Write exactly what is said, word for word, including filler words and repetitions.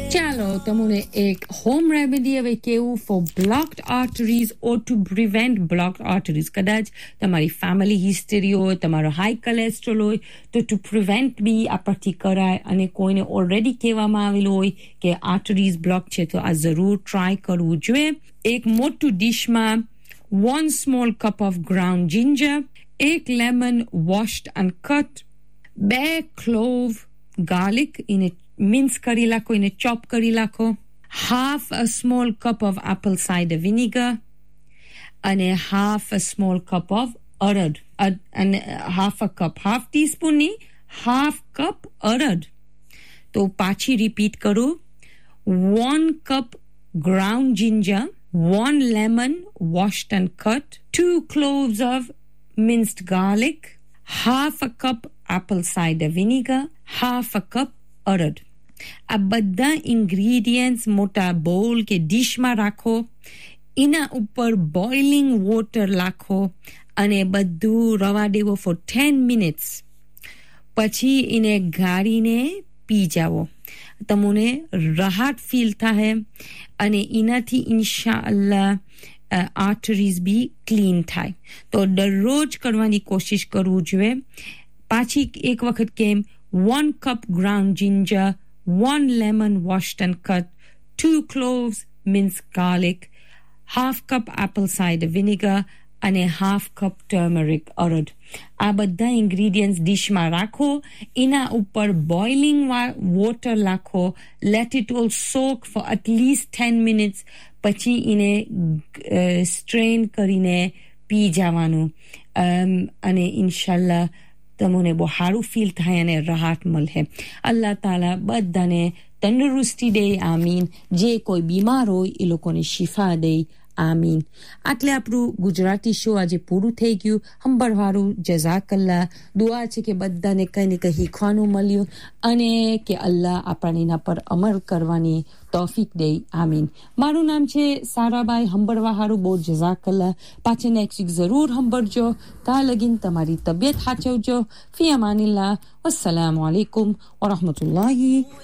ચાલો તમને એક હોમ રેમેડી હવે કેવું ફોર બ્લોક્ડ આર્ટરીઝ ઓર ટુ પ્રિવેન્ટ બ્લોક્ડ આર્ટરીઝ કદાચ તમારી ફેમિલી હિસ્ટરી હોય તમારો હાઈ કોલેસ્ટ્રોલ હોય તો ટુ પ્રિવેન્ટ બી આ પરથી કરાય અને કોઈને ઓલરેડી કહેવામાં આવેલું હોય કે આર્ટરીઝ બ્લોક છે તો આ જરૂર ટ્રાય કરવું જોઈએ એક મોટું ડીશમાં one small cup of ground ginger એક lemon washed and cut બે clove garlic in a mince કરી લાખો એને chop કરી લાખો half a small cup of apple cider vinegar અને half a small cup of અડદ and half a cup half teaspoon ની half cup અડદ તો પાછી રિપીટ કરું one cup ground ginger one lemon washed and cut two cloves of minced garlic half a cup apple cider vinegar half a cup અડદ આ બધા ingredients મોટા bowl કે dish માં રાખો એના ઉપર boiling water રાખો અને બધું રવા દેવો for ten minutes પછી એને ગાળીને પી જાવો તમને રાહત ફીલ થાય અને એનાથી ઇન્શાઅલ્લાહ આર્ટરીઝ બી ક્લીન થાય તો દરરોજ કરવાની કોશિશ કરવું જોઈએ પાછી એક વખત કેમ one cup ground ginger one lemon washed and cut two cloves minced garlic half cup apple cider vinegar અને half cup turmeric અડદ આ બધા ingredients dish માં રાખો એના ઉપર boiling water રાખો let it all soak for at least ten minutes પછી એને uh, strain કરીને પી જવાનું um, અને ઇન્શાલ્લાહ તમને બહુ સારું ફીલ થાય અને રાહત મળે અલ્લાહ તાલા બધાને તંદુરસ્તી દે આમીન જે કોઈ બીમાર હોય એ લોકોને શિફા દે આમીન આટલે આપણું ગુજરાતી શો આજે પૂરું થઈ ગયું હંબરવાળું જઝાકલ્લા દુઆ છે કે બધાને કંઈ ને કંઈ શીખવાનું મળ્યું અને કે અલ્લાહ આપણને એના પર અમલ કરવાની તૌફીક દે આમીન મારું નામ છે સારાબાઈ હંબરવાળું બહુ જઝાકલ્લા પાછળ નેક્સ્ટ વીક જરૂર હંબરજો તા લગીન તમારી તબિયત સાચવજો ફી અમાનિલ્લાહ વસ્સલામુ અલૈકુમ વરહમતુલ્લાહી